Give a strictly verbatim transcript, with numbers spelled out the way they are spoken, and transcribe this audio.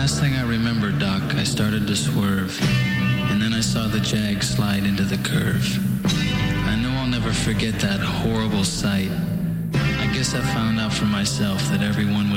last thing I remember, Doc, I started to swerve, and then I saw the Jag slide into the curve. I know I'll never forget that horrible sight. I guess I found out for myself that everyone was